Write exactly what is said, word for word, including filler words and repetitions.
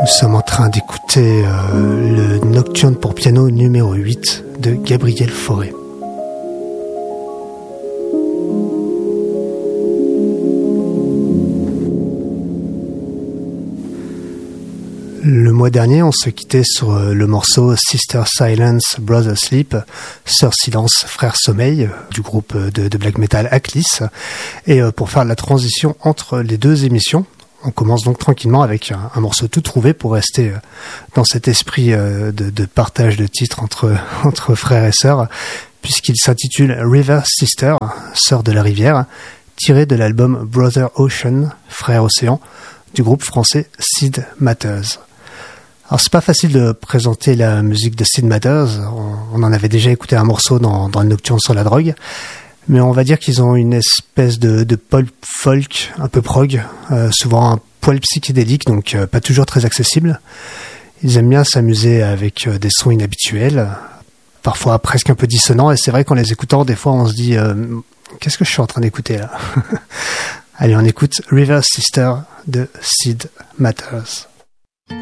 Nous sommes en train d'écouter euh, le Nocturne pour piano numéro huit de Gabriel Fauré. Le mois dernier, on se quittait sur le morceau Sister Silence, Brother Sleep, Sœur Silence, Frère Sommeil, du groupe de, de black metal Aklis. Et pour faire la transition entre les deux émissions, on commence donc tranquillement avec un, un morceau tout trouvé pour rester dans cet esprit de, de partage de titres entre, entre frères et sœurs, puisqu'il s'intitule River Sister, Sœur de la rivière, tiré de l'album Brother Ocean, Frère Océan, du groupe français Sid Matters. Alors c'est pas facile de présenter la musique de Sid Matters, on, on en avait déjà écouté un morceau dans, dans le Nocturne sur la drogue, mais on va dire qu'ils ont une espèce de, de pop folk un peu prog, euh, souvent un poil psychédélique, donc euh, pas toujours très accessible. Ils aiment bien s'amuser avec euh, des sons inhabituels, parfois presque un peu dissonants, et c'est vrai qu'en les écoutant, des fois on se dit euh, qu'est-ce que je suis en train d'écouter là? Allez, on écoute River Sister de Sid Matters.